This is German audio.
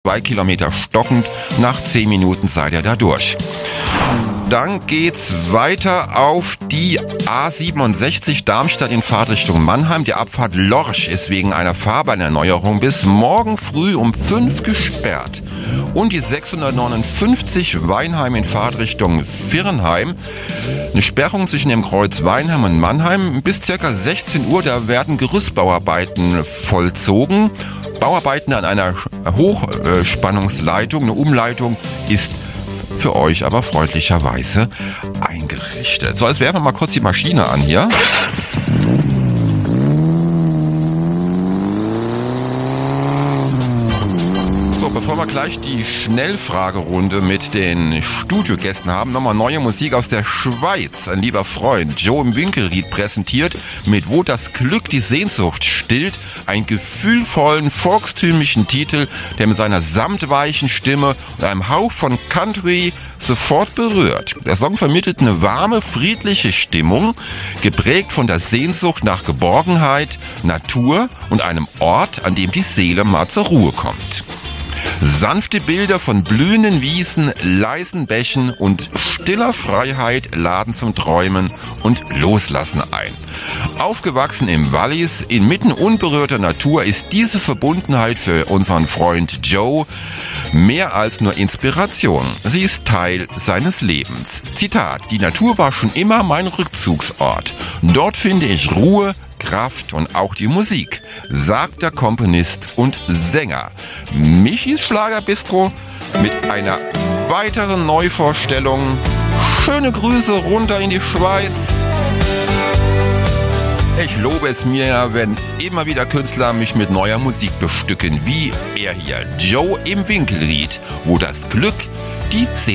2 Kilometer stockend, nach 10 Minuten seid ihr da durch. Dann geht's weiter auf die A67 Darmstadt in Fahrtrichtung Mannheim. Die Abfahrt Lorch ist wegen einer Fahrbahnerneuerung bis morgen früh um 5 gesperrt. Und die 659 Weinheim in Fahrtrichtung Viernheim. Eine Sperrung zwischen dem Kreuz Weinheim und Mannheim bis ca. 16 Uhr. Da werden Gerüstbauarbeiten vollzogen. Bauarbeiten an einer Hochspannungsleitung. Eine Umleitung ist für euch aber freundlicherweise eingerichtet. So, jetzt werfen wir mal kurz die Maschine an hier. So, bevor wir gleich die Schnellfragerunde mit den Studiogästen haben, nochmal neue Musik aus der Schweiz. Ein lieber Freund, Joe im Winkelried, präsentiert mit Wo das Glück die Sehnsucht stillt, einen gefühlvollen, volkstümlichen Titel, der mit seiner samtweichen Stimme und einem Hauch von Country sofort berührt. Der Song vermittelt eine warme, friedliche Stimmung, geprägt von der Sehnsucht nach Geborgenheit, Natur und einem Ort, an dem die Seele mal zur Ruhe kommt. Sanfte Bilder von blühenden Wiesen, leisen Bächen und stiller Freiheit laden zum Träumen und Loslassen ein. Aufgewachsen im Wallis, inmitten unberührter Natur, ist diese Verbundenheit für unseren Freund Joe mehr als nur Inspiration. Sie ist Teil seines Lebens. Zitat: Die Natur war schon immer mein Rückzugsort. Dort finde ich Ruhe, Kraft und auch die Musik, sagt der Komponist und Sänger. Michis Schlagerbistro mit einer weiteren Neuvorstellung. Schöne Grüße runter in die Schweiz. Ich lobe es mir, wenn immer wieder Künstler mich mit neuer Musik bestücken, wie er hier, Joe im Winkelried, wo das Glück die